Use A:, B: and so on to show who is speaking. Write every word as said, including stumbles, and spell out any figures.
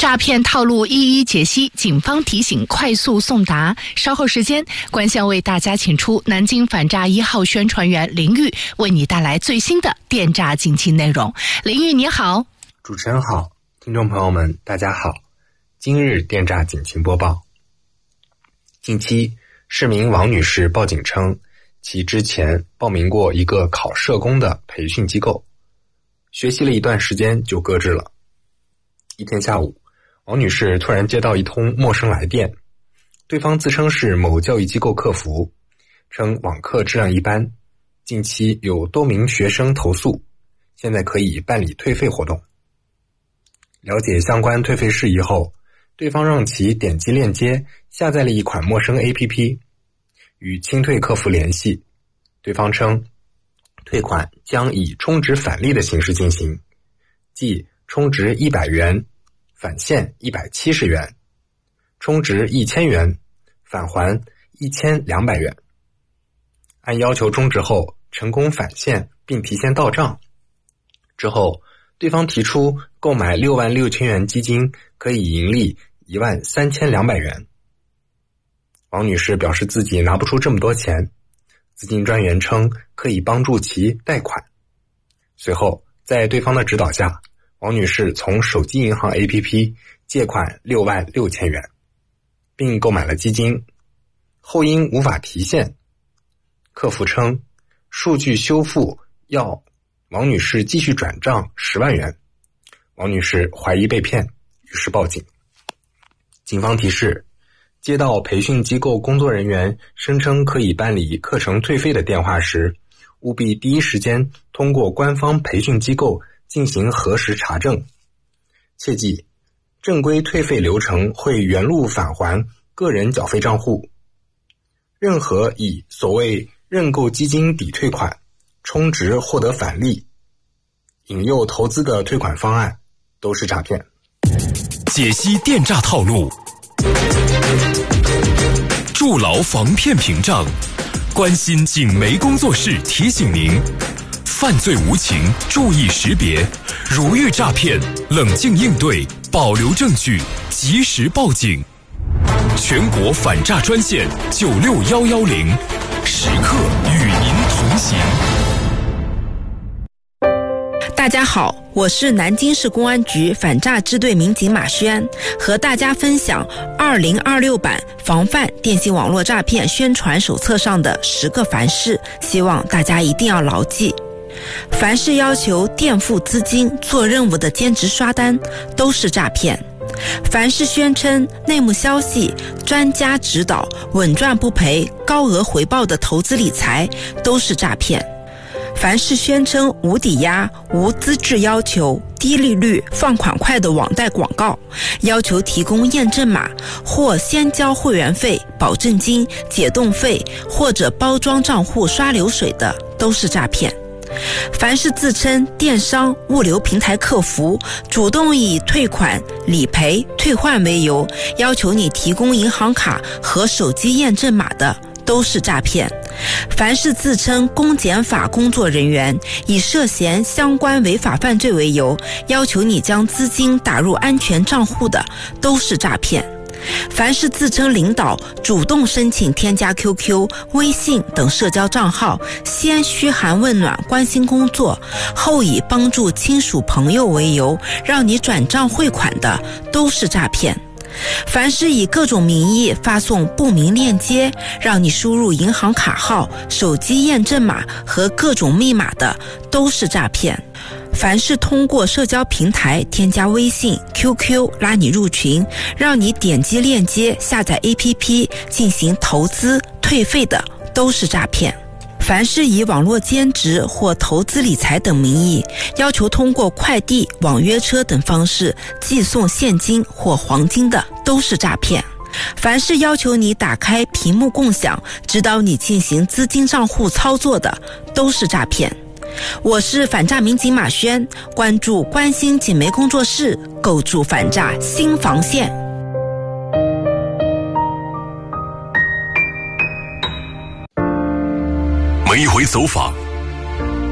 A: 诈骗套路一一解析，警方提醒快速送达。稍后时间，关相为大家请出南京反诈一号宣传员林玉，为你带来最新的电诈警情内容。林玉你好。
B: 主持人好，听众朋友们大家好。今日电诈警情播报。近期，市民王女士报警称，其之前报名过一个考社工的培训机构，学习了一段时间就搁置了。一天下午，王女士突然接到一通陌生来电，对方自称是某教育机构客服，称网课质量一般，近期有多名学生投诉，现在可以办理退费活动。了解相关退费事宜后，对方让其点击链接下载了一款陌生 A P P， 与清退客服联系。对方称，退款将以充值返利的形式进行，即充值一百元，返现一百七十元，充值一千元，返还一千两百元。按要求充值后，成功返现并提前到账。之后，对方提出购买六万六千元基金可以盈利一万三千两百元。王女士表示自己拿不出这么多钱，资金专员称可以帮助其贷款。随后，在对方的指导下，王女士从手机银行 A P P 借款六万六千元，并购买了基金，后因无法提现，客服称数据修复要王女士继续转账十万元。王女士怀疑被骗，于是报警。警方提示，接到培训机构工作人员声称可以办理课程退费的电话时，务必第一时间通过官方培训机构进行核实查证。切记，正规退费流程会原路返还个人缴费账户。任何以所谓认购基金抵退款、充值获得返利、引诱投资的退款方案都是诈骗。
C: 解析电诈套路，筑牢防骗屏障。关心警媒工作室提醒您，犯罪无情，注意识别，如遇诈骗，冷静应对，保留证据，及时报警。全国反诈专线九六一一零，时刻与您同行。
D: 大家好，我是南京市公安局反诈支队民警马轩，和大家分享二零二六版防范电信网络诈骗宣传手册上的十个凡是，希望大家一定要牢记。凡是要求垫付资金做任务的兼职刷单都是诈骗，凡是宣称内幕消息、专家指导、稳赚不赔、高额回报的投资理财都是诈骗，凡是宣称无抵押、无资质要求、低利率、放款快的网贷广告，要求提供验证码或先交会员费、保证金、解冻费或者包装账户刷流水的都是诈骗。凡是自称电商物流平台客服，主动以退款、理赔、退换为由，要求你提供银行卡和手机验证码的都是诈骗。凡是自称公检法工作人员，以涉嫌相关违法犯罪为由，要求你将资金打入安全账户的都是诈骗。凡是自称领导主动申请添加 Q Q、微信等社交账号，先嘘寒问暖关心工作，后以帮助亲属朋友为由让你转账汇款的都是诈骗。凡是以各种名义发送不明链接，让你输入银行卡号、手机验证码和各种密码的都是诈骗。凡是通过社交平台添加微信、Q Q 拉你入群，让你点击链接下载 A P P 进行投资退费的都是诈骗。凡是以网络兼职或投资理财等名义，要求通过快递、网约车等方式寄送现金或黄金的都是诈骗。凡是要求你打开屏幕共享，指导你进行资金账户操作的都是诈骗。我是反诈民警马轩，关注关心警媒工作室，构筑反诈新防线。
C: 每一回走访